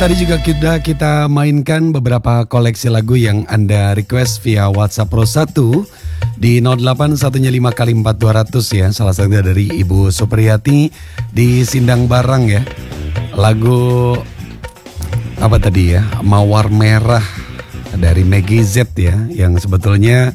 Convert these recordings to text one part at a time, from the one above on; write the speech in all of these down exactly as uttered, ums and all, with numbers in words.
tadi juga kita kita mainkan beberapa koleksi lagu yang Anda request via WhatsApp Pro satu di nol delapan satu lima kali empat dua ratus ya. Salah satunya dari Ibu Supriyati di Sindang Barang ya. Lagu apa tadi ya? Mawar Merah dari Maggie Z ya, yang sebetulnya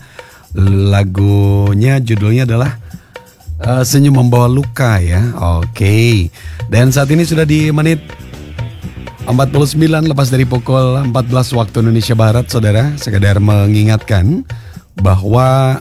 lagunya judulnya adalah uh, Senyum Membawa Luka ya. Oke. Okay. Dan saat ini sudah di menit empat puluh sembilan lepas dari pukul empat belas waktu Indonesia Barat, saudara. Sekedar mengingatkan bahwa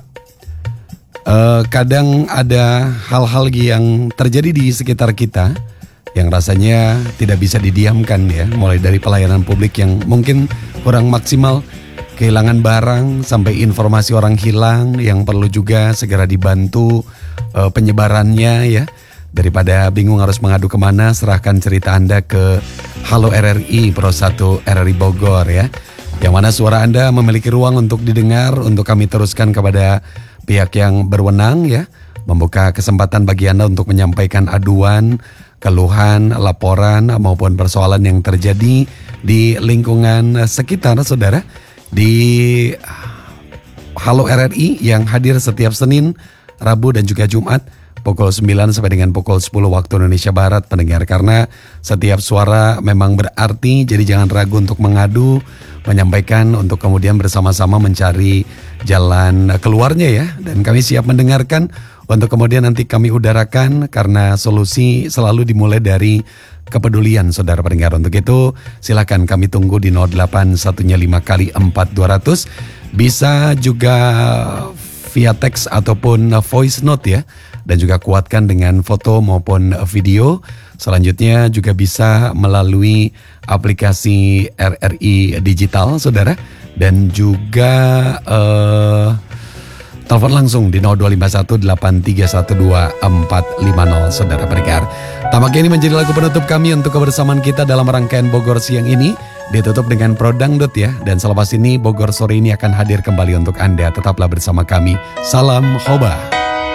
uh, kadang ada hal-hal yang terjadi di sekitar kita yang rasanya tidak bisa didiamkan ya. Mulai dari pelayanan publik yang mungkin kurang maksimal, kehilangan barang, sampai informasi orang hilang yang perlu juga segera dibantu uh, penyebarannya ya. Daripada bingung harus mengadu kemana, serahkan cerita Anda ke Halo R R I Pro satu R R I Bogor ya. Yang mana suara Anda memiliki ruang untuk didengar, untuk kami teruskan kepada pihak yang berwenang ya. Membuka kesempatan bagi Anda untuk menyampaikan aduan, keluhan, laporan maupun persoalan yang terjadi di lingkungan sekitar saudara. Di Halo R R I yang hadir setiap Senin, Rabu dan juga Jumat pukul sembilan sampai dengan pukul sepuluh waktu Indonesia Barat pendengar. Karena setiap suara memang berarti, jadi jangan ragu untuk mengadu, menyampaikan untuk kemudian bersama-sama mencari jalan keluarnya ya. Dan kami siap mendengarkan untuk kemudian nanti kami udarakan, karena solusi selalu dimulai dari kepedulian saudara pendengar. Untuk itu silakan kami tunggu di nol delapan satu lima kali empat dua ratus. Bisa juga via teks ataupun voice note ya. Dan juga kuatkan dengan foto maupun video. Selanjutnya juga bisa melalui aplikasi R R I Digital saudara. Dan juga uh, telepon langsung di nol dua lima satu delapan tiga satu dua empat lima nol saudara pendengar. Tampaknya ini menjadi lagu penutup kami untuk kebersamaan kita dalam rangkaian Bogor siang ini. Ditutup dengan Pro Dangdut ya. Dan selepas ini Bogor sore ini akan hadir kembali untuk Anda. Tetaplah bersama kami. Salam Hoba.